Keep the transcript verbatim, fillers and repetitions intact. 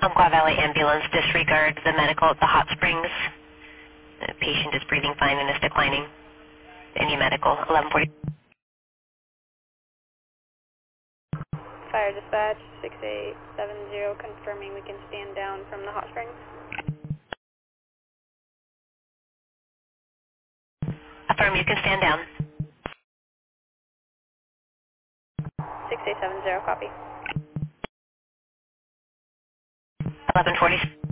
Umpqua Valley Ambulance disregards the medical at the hot springs. The patient is breathing fine and is declining. Any medical, eleven forty. Fire dispatch, six eight seven zero, confirming we can stand down from the hot springs. Affirm you can stand down. six eight seven zero, copy. eleven forty.